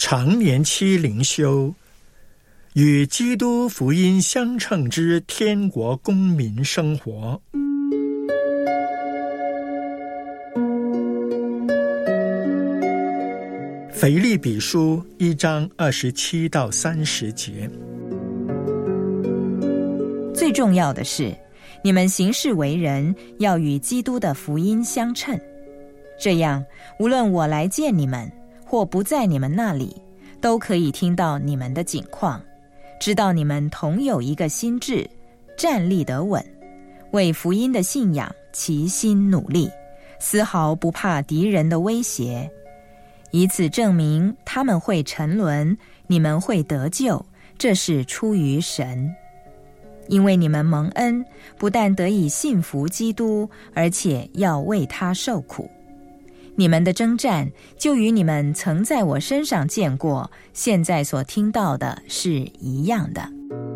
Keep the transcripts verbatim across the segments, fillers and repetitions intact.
常年期灵修，与基督福音相称之天国公民生活。腓立比书一章二十七到三十节。 最重要的是，你们行事为人要与基督的福音相称，这样无论我来见你们或不在你们那里，都可以听到你们的景况，知道你们同有一个心志，站立得稳，为福音的信仰齐心努力，丝毫不怕敌人的威胁，以此证明他们会沉沦，你们会得救，这是出于神。因为你们蒙恩，不但得以信服基督，而且要为他受苦。你们的征战就与你们曾在我身上见过，现在所听到的是一样的。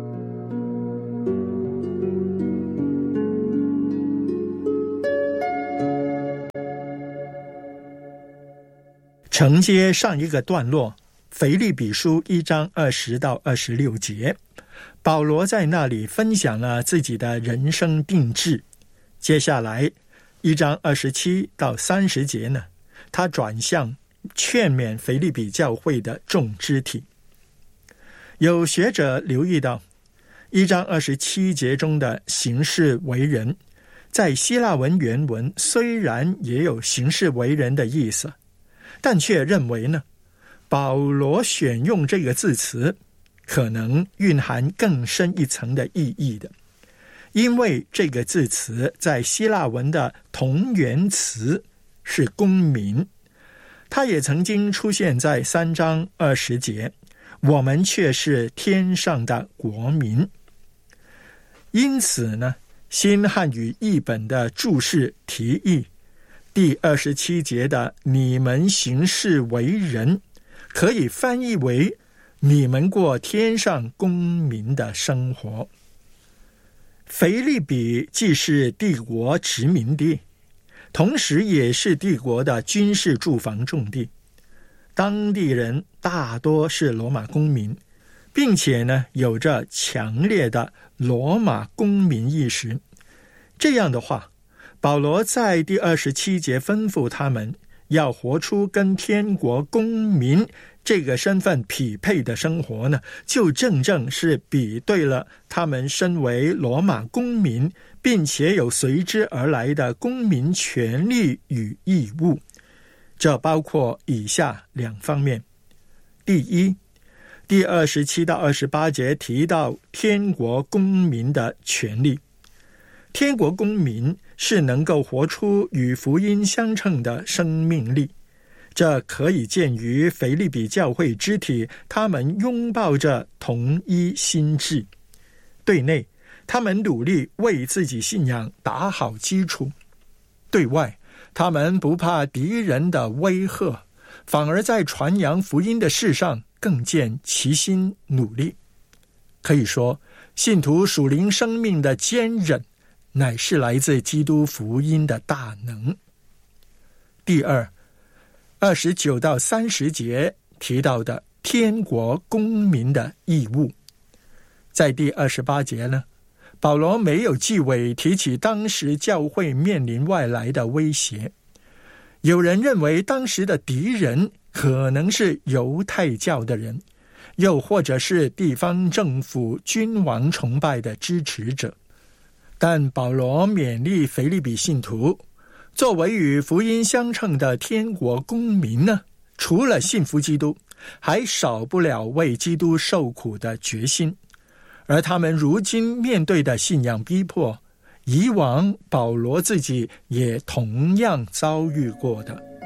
承接上一个段落，腓立比书一章二十到二十六节，保罗在那里分享了自己的人生定志。接下来一章二十七到三十节呢，他转向劝勉腓立比教会的众肢体。有学者留意到，一章二十七节中的行事为人，在希腊文原文虽然也有行事为人的意思，但却认为呢，保罗选用这个字词可能蕴含更深一层的意义的，因为这个字词在希腊文的同源词是公民，它也曾经出现在三章二十节，我们却是天上的国民。因此呢，新汉语译本的注释提议，第二十七节的你们行事为人，可以翻译为你们过天上公民的生活。腓立比既是帝国殖民地，同时也是帝国的军事驻防重地，当地人大多是罗马公民，并且呢有着强烈的罗马公民意识。这样的话，保罗在第二十七节吩咐他们要活出跟天国公民这个身份匹配的生活呢，就正正是比对了他们身为罗马公民，并且有随之而来的公民权利与义务。这包括以下两方面。第一，第二十七到二十八节提到天国公民的权利。天国公民是能够活出与福音相称的生命力，这可以见于腓立比教会肢体，他们拥抱着同一心志。对内，他们努力为自己信仰打好基础；对外，他们不怕敌人的威吓，反而在传扬福音的事上更见齐心努力。可以说，信徒属灵生命的坚韧乃是来自基督福音的大能。第二，二十九到三十节提到的天国公民的义务。在第二十八节呢，保罗没有忌讳提起当时教会面临外来的威胁。有人认为当时的敌人可能是犹太教的人，又或者是地方政府君王崇拜的支持者。但保罗勉励腓立比信徒，作为与福音相称的天国公民呢，除了信服基督，还少不了为基督受苦的决心。而他们如今面对的信仰逼迫，以往保罗自己也同样遭遇过的。